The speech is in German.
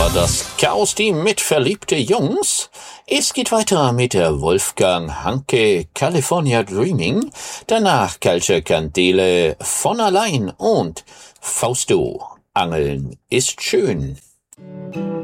war das Chaos-Team mit Verliebte Jungs. Es geht weiter mit der Wolfgang Hanke California Dreaming. Danach Culture Candele von allein und Fausto. Angeln ist schön.